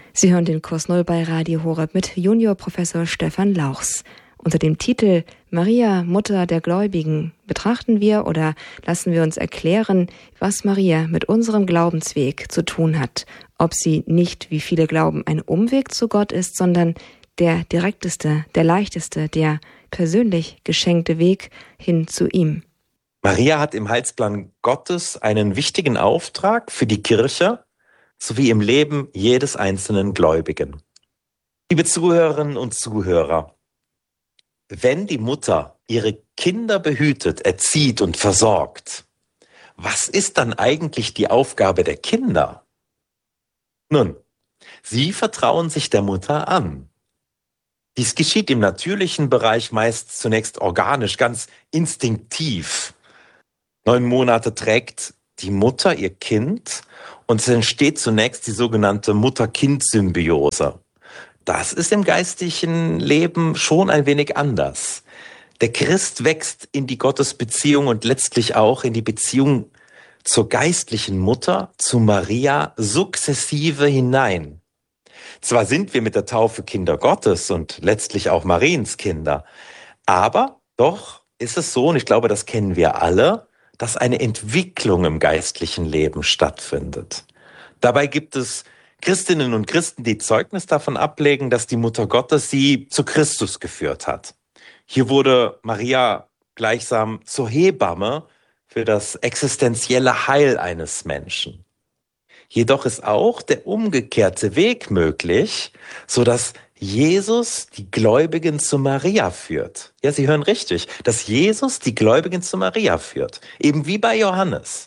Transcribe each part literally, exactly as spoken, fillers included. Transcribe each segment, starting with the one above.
Sie hören den Kurs Null bei Radio Horeb mit Juniorprofessor Stefan Lauchs. Unter dem Titel Maria, Mutter der Gläubigen betrachten wir oder lassen wir uns erklären, was Maria mit unserem Glaubensweg zu tun hat. Ob sie nicht, wie viele glauben, ein Umweg zu Gott ist, sondern der direkteste, der leichteste, der persönlich geschenkte Weg hin zu ihm. Maria hat im Heilsplan Gottes einen wichtigen Auftrag für die Kirche sowie im Leben jedes einzelnen Gläubigen. Liebe Zuhörerinnen und Zuhörer, wenn die Mutter ihre Kinder behütet, erzieht und versorgt, was ist dann eigentlich die Aufgabe der Kinder? Nun, sie vertrauen sich der Mutter an. Dies geschieht im natürlichen Bereich meist zunächst organisch, ganz instinktiv. Neun Monate trägt die Mutter ihr Kind und es entsteht zunächst die sogenannte Mutter-Kind-Symbiose. Das ist im geistlichen Leben schon ein wenig anders. Der Christ wächst in die Gottesbeziehung und letztlich auch in die Beziehung zur geistlichen Mutter, zu Maria, sukzessive hinein. Zwar sind wir mit der Taufe Kinder Gottes und letztlich auch Mariens Kinder, aber doch ist es so, und ich glaube, das kennen wir alle, dass eine Entwicklung im geistlichen Leben stattfindet. Dabei gibt es Christinnen und Christen, die Zeugnis davon ablegen, dass die Mutter Gottes sie zu Christus geführt hat. Hier wurde Maria gleichsam zur Hebamme für das existenzielle Heil eines Menschen. Jedoch ist auch der umgekehrte Weg möglich, sodass Jesus die Gläubigen zu Maria führt. Ja, Sie hören richtig, dass Jesus die Gläubigen zu Maria führt, eben wie bei Johannes.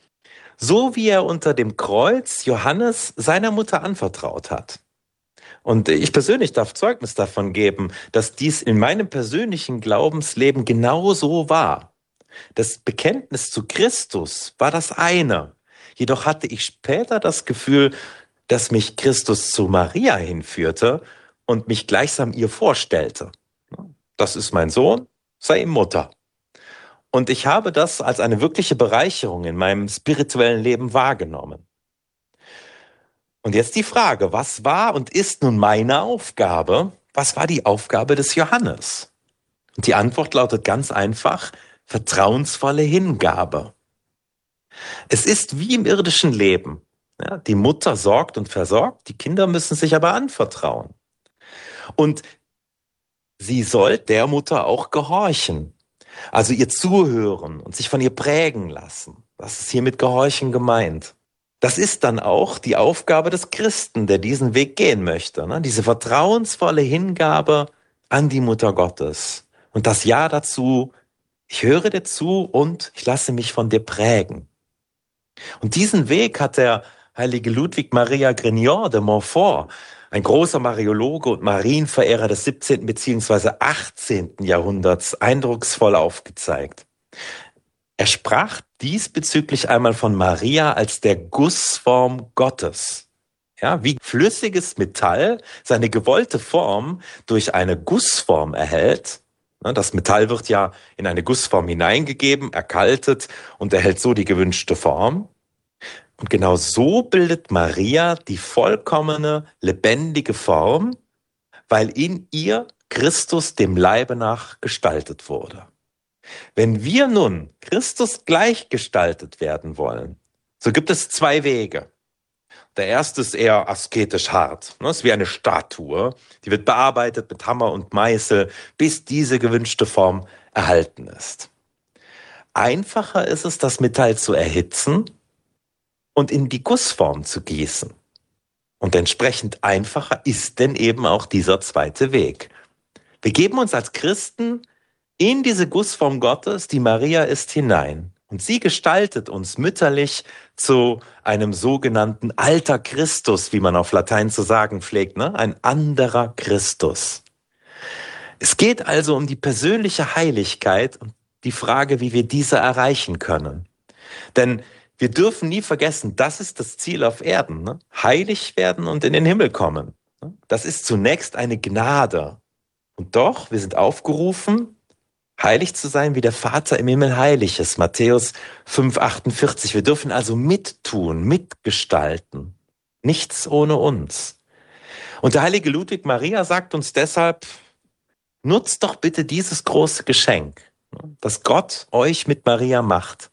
So wie er unter dem Kreuz Johannes seiner Mutter anvertraut hat. Und ich persönlich darf Zeugnis davon geben, dass dies in meinem persönlichen Glaubensleben genau so war. Das Bekenntnis zu Christus war das eine. Jedoch hatte ich später das Gefühl, dass mich Christus zu Maria hinführte und mich gleichsam ihr vorstellte. Das ist mein Sohn, sei ihm Mutter. Und ich habe das als eine wirkliche Bereicherung in meinem spirituellen Leben wahrgenommen. Und jetzt die Frage, was war und ist nun meine Aufgabe? Was war die Aufgabe des Johannes? Und die Antwort lautet ganz einfach, vertrauensvolle Hingabe. Es ist wie im irdischen Leben. Ja, die Mutter sorgt und versorgt, die Kinder müssen sich aber anvertrauen. Und sie soll der Mutter auch gehorchen. Also ihr zuhören und sich von ihr prägen lassen. Das ist hier mit Gehorchen gemeint. Das ist dann auch die Aufgabe des Christen, der diesen Weg gehen möchte. Ne? Diese vertrauensvolle Hingabe an die Mutter Gottes. Und das Ja dazu, ich höre dir zu und ich lasse mich von dir prägen. Und diesen Weg hat der heilige Ludwig Maria Grignon de Montfort, ein großer Mariologe und Marienverehrer des siebzehnten bzw. achtzehnten Jahrhunderts, eindrucksvoll aufgezeigt. Er sprach diesbezüglich einmal von Maria als der Gussform Gottes. Ja, wie flüssiges Metall seine gewollte Form durch eine Gussform erhält. Das Metall wird ja in eine Gussform hineingegeben, erkaltet und erhält so die gewünschte Form. Und genau so bildet Maria die vollkommene, lebendige Form, weil in ihr Christus dem Leibe nach gestaltet wurde. Wenn wir nun Christus gleich gestaltet werden wollen, so gibt es zwei Wege. Der erste ist eher asketisch hart. Das ist wie eine Statue. Die wird bearbeitet mit Hammer und Meißel, bis diese gewünschte Form erhalten ist. Einfacher ist es, das Metall zu erhitzen und in die Gussform zu gießen. Und entsprechend einfacher ist denn eben auch dieser zweite Weg. Wir geben uns als Christen in diese Gussform Gottes, die Maria ist, hinein. Und sie gestaltet uns mütterlich zu einem sogenannten alter Christus, wie man auf Latein zu sagen pflegt, ne? Ein anderer Christus. Es geht also um die persönliche Heiligkeit und die Frage, wie wir diese erreichen können. Denn wir dürfen nie vergessen, das ist das Ziel auf Erden, ne? Heilig werden und in den Himmel kommen. Das ist zunächst eine Gnade. Und doch, wir sind aufgerufen, heilig zu sein, wie der Vater im Himmel heilig ist. Matthäus fünf achtundvierzig. Wir dürfen also mittun, mitgestalten. Nichts ohne uns. Und der heilige Ludwig Maria sagt uns deshalb, nutzt doch bitte dieses große Geschenk, das Gott euch mit Maria macht.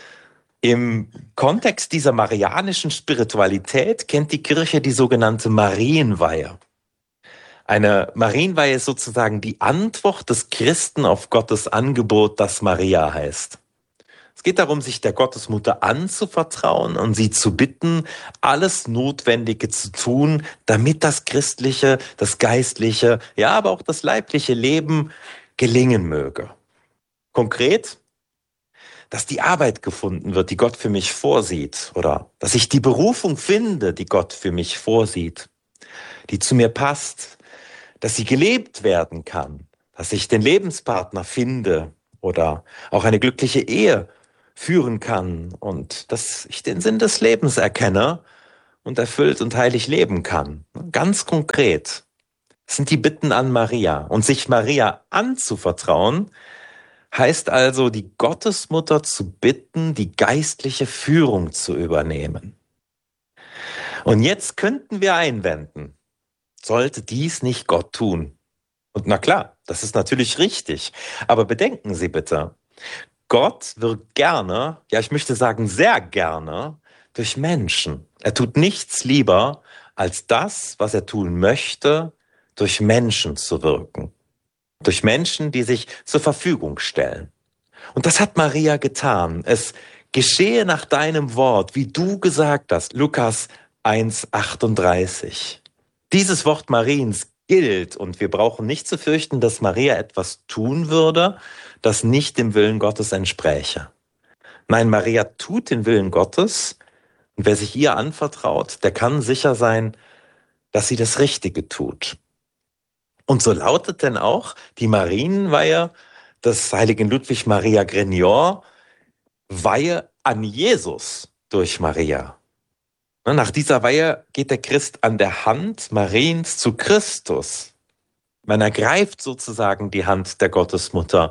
Im Kontext dieser marianischen Spiritualität kennt die Kirche die sogenannte Marienweihe. Eine Marienweihe ist sozusagen die Antwort des Christen auf Gottes Angebot, das Maria heißt. Es geht darum, sich der Gottesmutter anzuvertrauen und sie zu bitten, alles Notwendige zu tun, damit das christliche, das geistliche, ja, aber auch das leibliche Leben gelingen möge. Konkret, dass die Arbeit gefunden wird, die Gott für mich vorsieht, oder dass ich die Berufung finde, die Gott für mich vorsieht, die zu mir passt, dass sie gelebt werden kann, dass ich den Lebenspartner finde oder auch eine glückliche Ehe führen kann und dass ich den Sinn des Lebens erkenne und erfüllt und heilig leben kann. Ganz konkret sind die Bitten an Maria. Und sich Maria anzuvertrauen, heißt also, die Gottesmutter zu bitten, die geistliche Führung zu übernehmen. Und jetzt könnten wir einwenden, sollte dies nicht Gott tun? Und na klar, das ist natürlich richtig. Aber bedenken Sie bitte, Gott wirkt gerne, ja ich möchte sagen sehr gerne, durch Menschen. Er tut nichts lieber, als das, was er tun möchte, durch Menschen zu wirken. Durch Menschen, die sich zur Verfügung stellen. Und das hat Maria getan. Es geschehe nach deinem Wort, wie du gesagt hast. Lukas eins achtunddreißig. Dieses Wort Mariens gilt und wir brauchen nicht zu fürchten, dass Maria etwas tun würde, das nicht dem Willen Gottes entspräche. Nein, Maria tut den Willen Gottes und wer sich ihr anvertraut, der kann sicher sein, dass sie das Richtige tut. Und so lautet denn auch die Marienweihe des heiligen Ludwig Maria Grignion, Weihe an Jesus durch Maria. Nach dieser Weihe geht der Christ an der Hand Mariens zu Christus. Man ergreift sozusagen die Hand der Gottesmutter.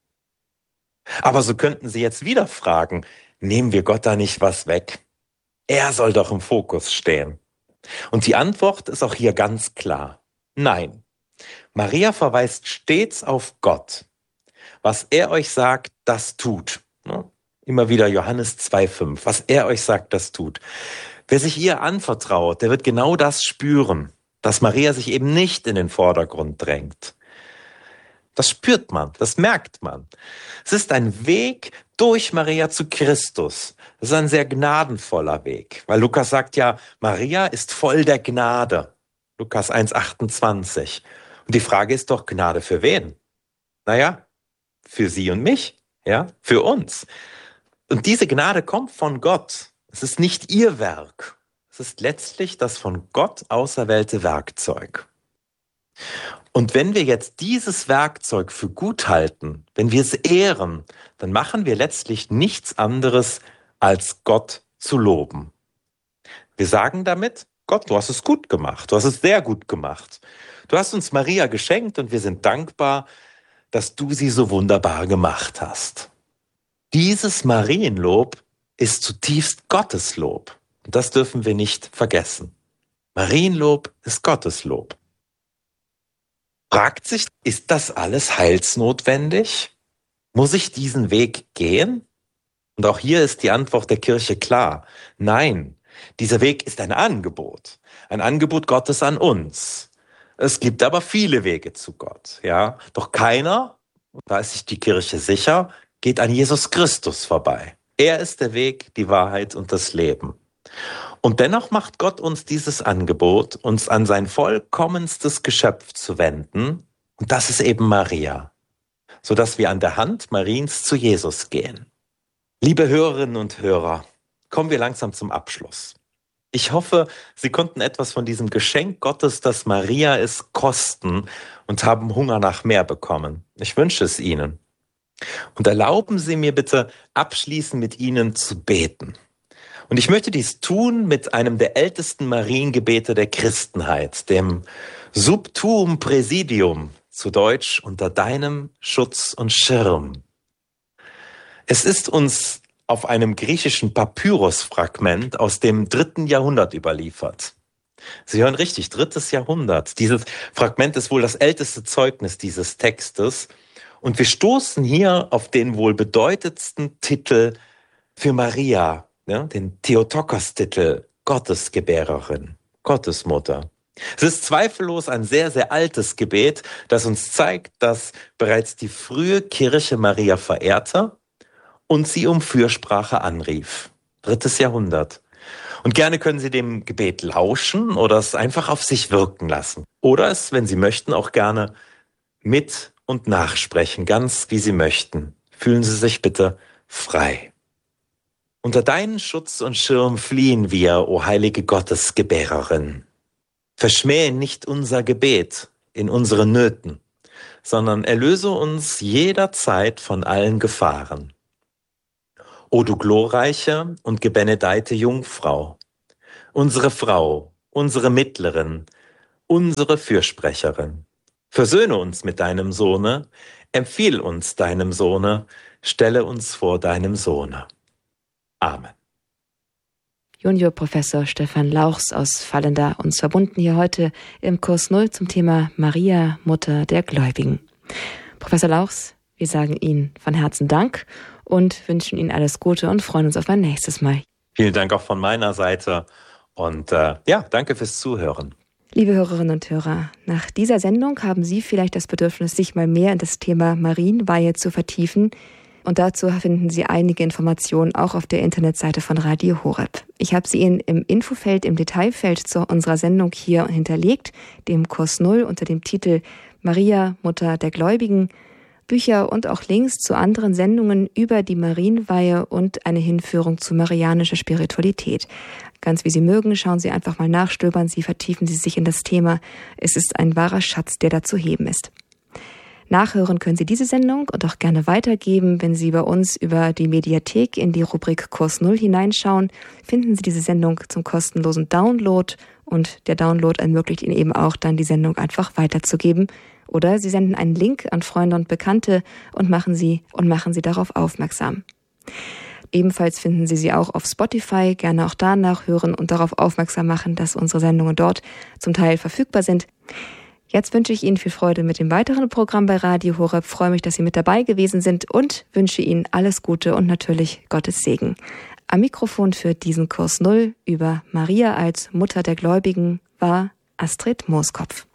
Aber so könnten Sie jetzt wieder fragen, nehmen wir Gott da nicht was weg? Er soll doch im Fokus stehen. Und die Antwort ist auch hier ganz klar. Nein. Maria verweist stets auf Gott. Was er euch sagt, das tut. Immer wieder Johannes zwei fünf. Was er euch sagt, das tut. Wer sich ihr anvertraut, der wird genau das spüren, dass Maria sich eben nicht in den Vordergrund drängt. Das spürt man, das merkt man. Es ist ein Weg durch Maria zu Christus. Das ist ein sehr gnadenvoller Weg, weil Lukas sagt ja, Maria ist voll der Gnade. Lukas eins achtundzwanzig. Und die Frage ist doch, Gnade für wen? Naja, für Sie und mich, ja, für uns. Und diese Gnade kommt von Gott. Es ist nicht ihr Werk. Es ist letztlich das von Gott auserwählte Werkzeug. Und wenn wir jetzt dieses Werkzeug für gut halten, wenn wir es ehren, dann machen wir letztlich nichts anderes, als Gott zu loben. Wir sagen damit, Gott, du hast es gut gemacht, du hast es sehr gut gemacht. Du hast uns Maria geschenkt und wir sind dankbar, dass du sie so wunderbar gemacht hast. Dieses Marienlob ist zutiefst Gotteslob. Und das dürfen wir nicht vergessen. Marienlob ist Gotteslob. Fragt sich, ist das alles heilsnotwendig? Muss ich diesen Weg gehen? Und auch hier ist die Antwort der Kirche klar. Nein, dieser Weg ist ein Angebot. Ein Angebot Gottes an uns. Es gibt aber viele Wege zu Gott, ja. Doch keiner, und da ist sich die Kirche sicher, geht an Jesus Christus vorbei. Er ist der Weg, die Wahrheit und das Leben. Und dennoch macht Gott uns dieses Angebot, uns an sein vollkommenstes Geschöpf zu wenden. Und das ist eben Maria, sodass wir an der Hand Mariens zu Jesus gehen. Liebe Hörerinnen und Hörer, kommen wir langsam zum Abschluss. Ich hoffe, Sie konnten etwas von diesem Geschenk Gottes, das Maria ist, kosten und haben Hunger nach mehr bekommen. Ich wünsche es Ihnen. Und erlauben Sie mir bitte, abschließend mit Ihnen zu beten. Und ich möchte dies tun mit einem der ältesten Mariengebete der Christenheit, dem Sub tuum Praesidium, zu Deutsch unter deinem Schutz und Schirm. Es ist uns auf einem griechischen Papyrusfragment aus dem dritten Jahrhundert überliefert. Sie hören richtig, drittes Jahrhundert. Dieses Fragment ist wohl das älteste Zeugnis dieses Textes. Und wir stoßen hier auf den wohl bedeutendsten Titel für Maria, ja, den Theotokos-Titel, Gottesgebärerin, Gottesmutter. Es ist zweifellos ein sehr, sehr altes Gebet, das uns zeigt, dass bereits die frühe Kirche Maria verehrte und sie um Fürsprache anrief. Drittes Jahrhundert. Und gerne können Sie dem Gebet lauschen oder es einfach auf sich wirken lassen. Oder es, wenn Sie möchten, auch gerne mit und nachsprechen, ganz wie Sie möchten. Fühlen Sie sich bitte frei. Unter deinen Schutz und Schirm fliehen wir, o heilige Gottesgebärerin. Verschmähe nicht unser Gebet in unseren Nöten, sondern erlöse uns jederzeit von allen Gefahren. O du glorreiche und gebenedeite Jungfrau, unsere Frau, unsere Mittlerin, unsere Fürsprecherin, versöhne uns mit deinem Sohne, empfiehl uns deinem Sohne, stelle uns vor deinem Sohne. Amen. Juniorprofessor Stefan Lauchs aus Vallenda, uns verbunden hier heute im Kurs Null zum Thema Maria, Mutter der Gläubigen. Professor Lauchs, wir sagen Ihnen von Herzen Dank und wünschen Ihnen alles Gute und freuen uns auf ein nächstes Mal. Vielen Dank auch von meiner Seite und äh, ja, danke fürs Zuhören. Liebe Hörerinnen und Hörer, nach dieser Sendung haben Sie vielleicht das Bedürfnis, sich mal mehr in das Thema Marienweihe zu vertiefen. Und dazu finden Sie einige Informationen auch auf der Internetseite von Radio Horeb. Ich habe sie Ihnen im Infofeld, im Detailfeld zu unserer Sendung hier hinterlegt, dem Kurs Null unter dem Titel Maria, Mutter der Gläubigen, Bücher und auch Links zu anderen Sendungen über die Marienweihe und eine Hinführung zu marianischer Spiritualität. Ganz wie Sie mögen, schauen Sie einfach mal nach, stöbern Sie, vertiefen Sie sich in das Thema. Es ist ein wahrer Schatz, der da zu heben ist. Nachhören können Sie diese Sendung und auch gerne weitergeben. Wenn Sie bei uns über die Mediathek in die Rubrik Kurs Null hineinschauen, finden Sie diese Sendung zum kostenlosen Download und der Download ermöglicht Ihnen eben auch dann die Sendung einfach weiterzugeben. Oder Sie senden einen Link an Freunde und Bekannte und machen Sie und machen Sie darauf aufmerksam. Ebenfalls finden Sie sie auch auf Spotify, gerne auch da nachhören und darauf aufmerksam machen, dass unsere Sendungen dort zum Teil verfügbar sind. Jetzt wünsche ich Ihnen viel Freude mit dem weiteren Programm bei Radio Horeb, freue mich, dass Sie mit dabei gewesen sind und wünsche Ihnen alles Gute und natürlich Gottes Segen. Am Mikrofon für diesen Kurs Null über Maria als Mutter der Gläubigen war Astrid Mooskopf.